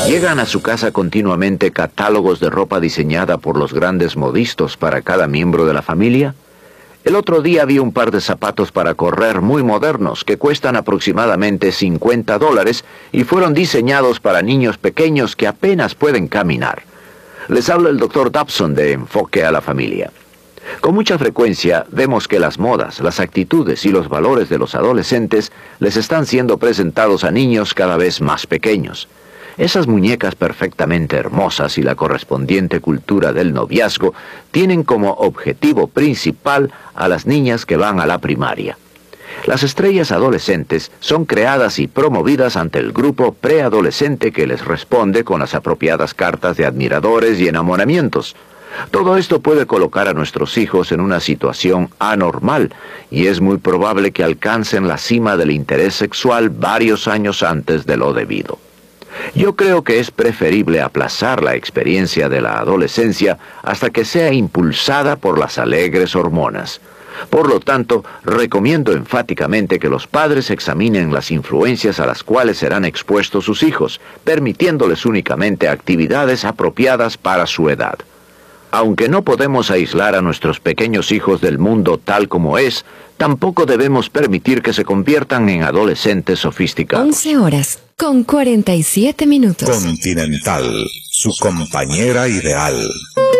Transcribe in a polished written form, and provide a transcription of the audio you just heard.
Llegan a su casa continuamente catálogos de ropa diseñada por los grandes modistas para cada miembro de la familia. El otro día vi un par de zapatos para correr muy modernos que cuestan aproximadamente $50 y fueron diseñados para niños pequeños que apenas pueden caminar. Les habla el Dr. Dobson de Enfoque a la Familia. Con mucha frecuencia vemos que las modas, las actitudes y los valores de los adolescentes les están siendo presentados a niños cada vez más pequeños. Esas muñecas perfectamente hermosas y la correspondiente cultura del noviazgo tienen como objetivo principal a las niñas que van a la primaria. Las estrellas adolescentes son creadas y promovidas ante el grupo preadolescente que les responde con las apropiadas cartas de admiradores y enamoramientos. Todo esto puede colocar a nuestros hijos en una situación anormal y es muy probable que alcancen la cima del interés sexual varios años antes de lo debido. Yo creo que es preferible aplazar la experiencia de la adolescencia hasta que sea impulsada por las alegres hormonas. Por lo tanto, recomiendo enfáticamente que los padres examinen las influencias a las cuales serán expuestos sus hijos, permitiéndoles únicamente actividades apropiadas para su edad. Aunque no podemos aislar a nuestros pequeños hijos del mundo tal como es, tampoco debemos permitir que se conviertan en adolescentes sofisticados. 11:47. Continental, su compañera ideal.